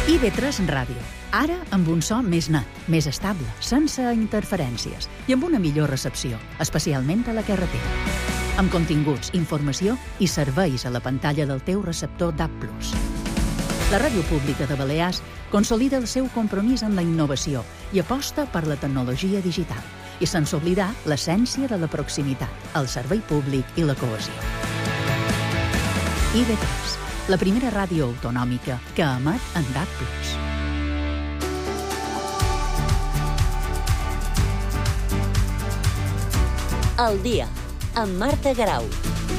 IB3 Ràdio. Ara amb un so més net, més estable, sense interferències i amb una millor recepció, especialment a la carretera. Amb continguts, informació i serveis a la pantalla del teu receptor DAB+. La Ràdio Pública de Balears consolida el seu compromís amb la innovació i aposta per la tecnologia digital, i sense oblidar l'essència de la proximitat, el servei públic i la cohesió. IB3, la primera ràdio autonòmica que emet en DAB+. El dia, amb Marta Garau.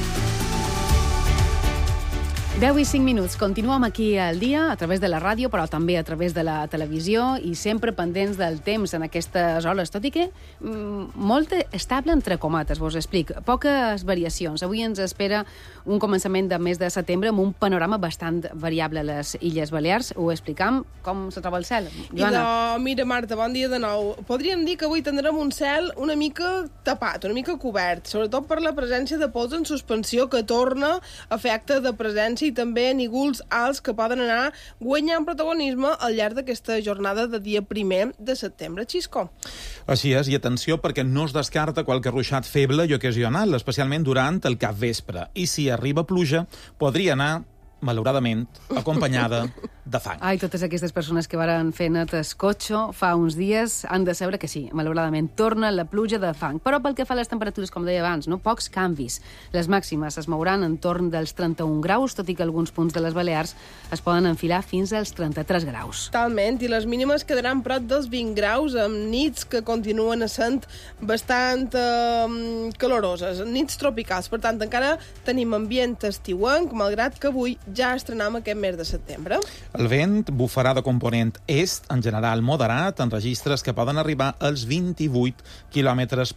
10 i 5 minuts. Continuem aquí al dia, a través de la ràdio, però també a través de la televisió, i sempre pendents del temps en aquestes hores, tot i que molt estable entre comates, vos explic. Poques variacions. Avui ens espera un començament de mes de setembre amb un panorama bastant variable a les Illes Balears. Ho explicam com se troba el cel. Joana. Mira, Marta, bon dia de nou. Podríem dir que avui tindrem un cel una mica tapat, una mica cobert, sobretot per la presència de pols en suspensió que torna a fer acte de presència i també nígols alts que poden anar guanyant protagonisme al llarg d'aquesta jornada de dia 1 de setembre. Xisco. Així és, i atenció perquè no es descarta qualque ruixat feble i ocasional, especialment durant el capvespre. I si arriba pluja, podria anar, malauradament, acompanyada de fang. Ai, totes aquestes persones que varen fer net escotxo fa uns dies han de saber que sí, malauradament, torna la pluja de fang. Però pel que fa a les temperatures, com deia abans, no pocs canvis. Les màximes es mouran entorn dels 31 graus, tot i que alguns punts de les Balears es poden enfilar fins als 33 graus. Totalment, i les mínimes quedaran prop dels 20 graus, amb nits que continuen essent bastant caloroses, nits tropicals. Per tant, encara tenim ambient estiuenc, malgrat que avui ja estrenem aquest mes de setembre. El vent bufarà de component est, en general moderat, en registres que poden arribar als 28 km